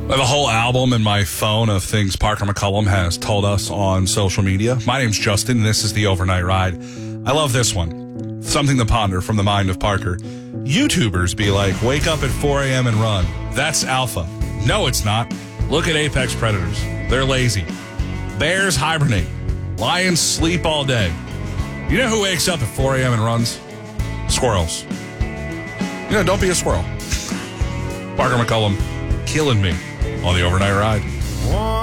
The whole album in my phone of things Parker McCollum has told us on social media. My name's Justin, and this is The Overnight Ride. I love this one. Something to ponder from the mind of Parker. YouTubers be like, wake up at 4 a.m. and run. That's alpha. No, it's not. Look at apex predators. They're lazy. Bears hibernate. Lions sleep all day. You know who wakes up at 4 a.m. and runs? Squirrels. Don't be a squirrel. Parker McCollum killing me on The Overnight Ride.